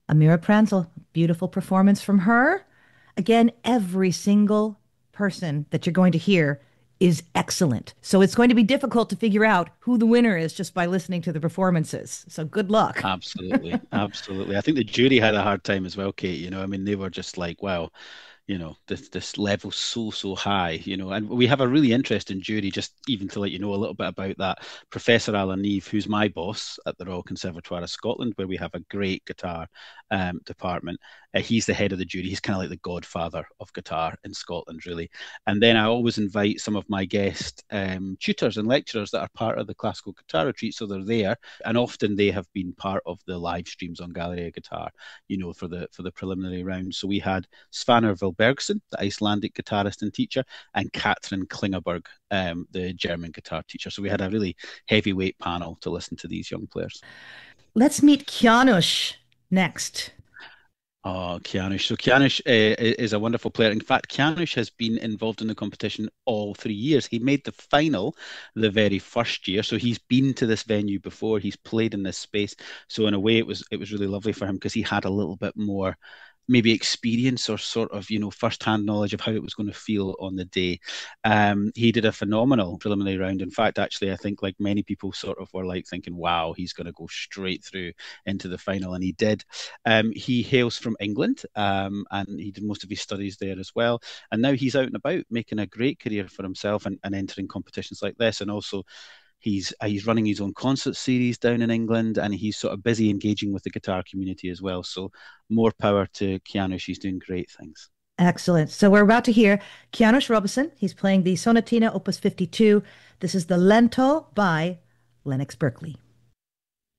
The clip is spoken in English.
Amira Pranzel, beautiful performance from her. Again, every single person that you're going to hear is excellent. So it's going to be difficult to figure out who the winner is just by listening to the performances. So good luck. Absolutely, absolutely. I think the jury had a hard time as well, Kate. I mean, they were just like, wow, this level's so high, and we have a really interesting jury, just even to let you know a little bit about that. Professor Alan Neve, who's my boss at the Royal Conservatoire of Scotland, where we have a great guitar department. He's the head of the jury. He's kind of like the godfather of guitar in Scotland, really. And then I always invite some of my guest tutors and lecturers that are part of the classical guitar retreat, so they're there, and often they have been part of the live streams on Gallery Guitar, for the preliminary round. So we had Svanur Vilbergsen, the Icelandic guitarist and teacher, and Katrin Klingerberg, the German guitar teacher. So we had a really heavyweight panel to listen to these young players. Let's meet Kianush next. Oh, Kianush. So Kianush is a wonderful player. In fact, Kianush has been involved in the competition all 3 years. He made the final the very first year, so he's been to this venue before. He's played in this space. So in a way, it was really lovely for him because he had a little bit more maybe experience or sort of first-hand knowledge of how it was going to feel on the day. He did a phenomenal preliminary round. In fact, actually, I think like many people sort of were like thinking, "Wow, he's going to go straight through into the final," and he did. He hails from England, and he did most of his studies there as well. And now he's out and about making a great career for himself and entering competitions like this, and also he's running his own concert series down in England, and he's sort of busy engaging with the guitar community as well. So more power to Keanu. She's doing great things. Excellent. So we're about to hear Kianush Robeson. He's playing the Sonatina Opus 52. This is the Lento by Lennox Berkeley.